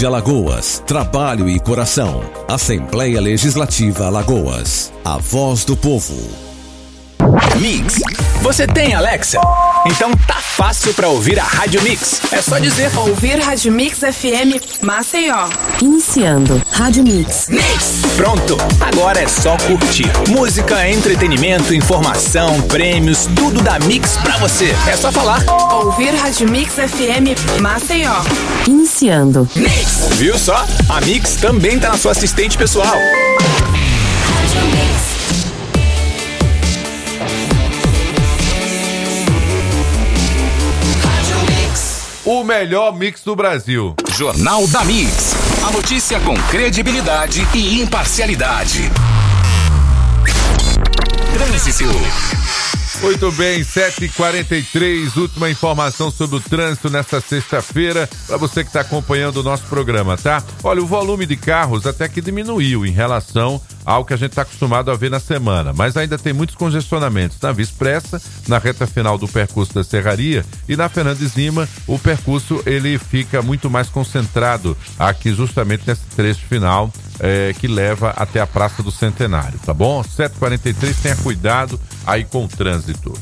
de Alagoas, Trabalho e Coração. Assembleia Legislativa Alagoas. A voz do povo. Mix. Você tem Alexa? Então tá fácil pra ouvir a Rádio Mix. É só dizer: ouvir Rádio Mix FM Maceió. Iniciando Rádio Mix. Mix. Pronto, agora é só curtir. Música, entretenimento, informação, prêmios, tudo da Mix pra você. É só falar: ouvir Rádio Mix FM Maceió. Iniciando Mix. Viu só? A Mix também tá na sua assistente pessoal. Rádio Mix. O melhor mix do Brasil. Jornal da Mix. A notícia com credibilidade e imparcialidade. Trânsito. Muito bem, 7h43, última informação sobre o trânsito nesta sexta-feira, para você que está acompanhando o nosso programa, tá? Olha, o volume de carros até que diminuiu em relação ao que a gente está acostumado a ver na semana, mas ainda tem muitos congestionamentos na Via Expressa, na reta final do percurso da Serraria, e na Fernandes Lima o percurso ele fica muito mais concentrado aqui justamente nesse trecho final que leva até a Praça do Centenário, tá bom? 7h43, tenha cuidado aí com o trânsito.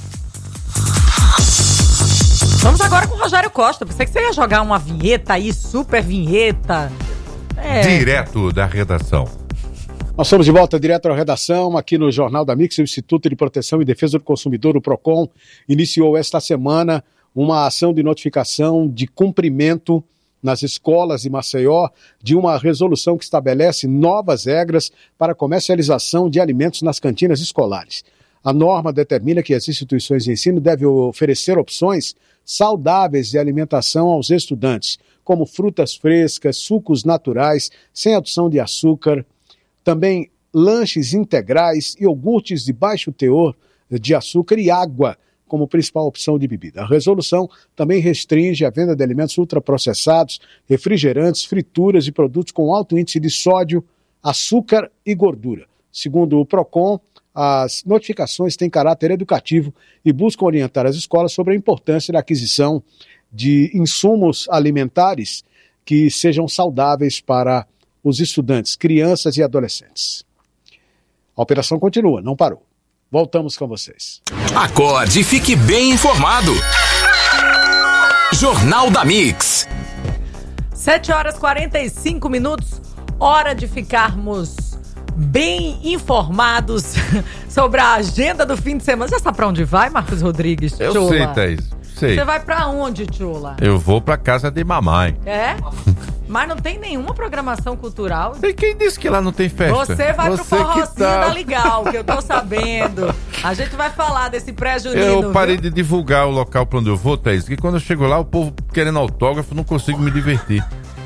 Vamos agora com o Rogério Costa. Pensei que você ia jogar uma vinheta aí, super vinheta. Direto da redação. Nós estamos de volta direto à redação, aqui no Jornal da Mix. O Instituto de Proteção e Defesa do Consumidor, o PROCON, iniciou esta semana uma ação de notificação de cumprimento nas escolas de Maceió de uma resolução que estabelece novas regras para a comercialização de alimentos nas cantinas escolares. A norma determina que as instituições de ensino devem oferecer opções saudáveis de alimentação aos estudantes, como frutas frescas, sucos naturais, sem adição de açúcar, também lanches integrais, iogurtes de baixo teor de açúcar e água como principal opção de bebida. A resolução também restringe a venda de alimentos ultraprocessados, refrigerantes, frituras e produtos com alto índice de sódio, açúcar e gordura. Segundo o PROCON, as notificações têm caráter educativo e buscam orientar as escolas sobre a importância da aquisição de insumos alimentares que sejam saudáveis para os estudantes, crianças e adolescentes. A operação continua, não parou. Voltamos com vocês. Acorde e fique bem informado. Jornal da Mix. 7h45, hora de ficarmos bem informados sobre a agenda do fim de semana. Já sabe pra onde vai, Marcos Rodrigues? Eu Tchula? sei, Thaís. Sei. Você vai pra onde, Tchula? Eu vou pra casa de mamãe. É? Mas não tem nenhuma programação cultural? E quem disse que lá não tem festa? Você vai pro forrozinho da Legal, que eu tô sabendo. A gente vai falar desse pré-junino. Eu parei de divulgar o local pra onde eu vou, Thaís, que quando eu chego lá, o povo querendo autógrafo, não consigo me divertir.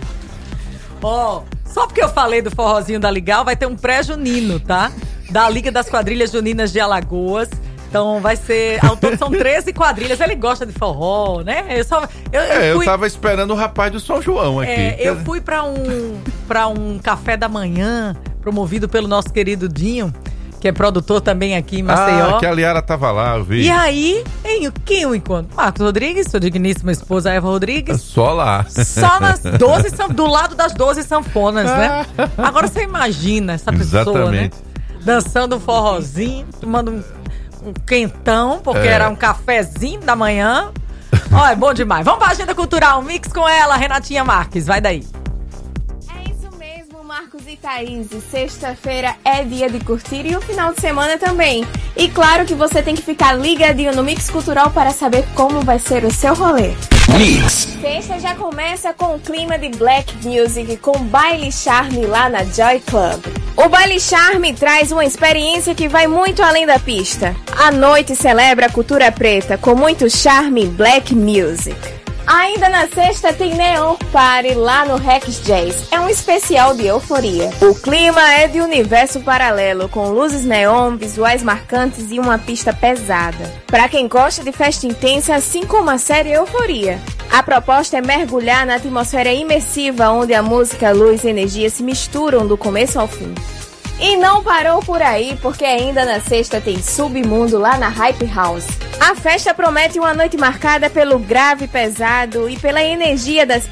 Só porque eu falei do forrozinho da Legal, vai ter um pré-junino, tá? Da Liga das Quadrilhas Juninas de Alagoas. Então vai ser, ao todo são 13 quadrilhas. Ele gosta de forró, né? Eu tava esperando o rapaz do São João aqui. Eu fui pra um café da manhã, promovido pelo nosso querido Dinho, que é produtor também aqui em Maceió. Que a Liara tava lá, eu vi. E aí, quem eu encontro? Marcos Rodrigues, sua digníssima esposa Eva Rodrigues. Só lá. Só nas 12, do lado das 12 sanfonas, né? Agora você imagina essa pessoa, exatamente, né? Dançando um forrozinho, tomando um quentão, porque era um cafezinho da manhã. Ó, é bom demais. Vamos pra agenda cultural, Mix com ela, Renatinha Marques. Vai daí. É isso mesmo, Marcos e Thaís. Sexta-feira é dia de curtir e o final de semana também. E claro que você tem que ficar ligadinho no Mix Cultural para saber como vai ser o seu rolê. Mix. Sexta já começa com o clima de Black Music com Baile Charme lá na Joy Club. O Baile Charme traz uma experiência que vai muito além da pista. A noite celebra a cultura preta com muito charme Black Music. Ainda na sexta tem Neon Party lá no Rex Jazz. É um especial de euforia. O clima é de universo paralelo, com luzes neon, visuais marcantes e uma pista pesada. Para quem gosta de festa intensa, assim como a série Euforia. A proposta é mergulhar na atmosfera imersiva, onde a música, luz e energia se misturam do começo ao fim. E não parou por aí, porque ainda na sexta tem Submundo lá na Hype House. A festa promete uma noite marcada pelo grave pesado e pela energia das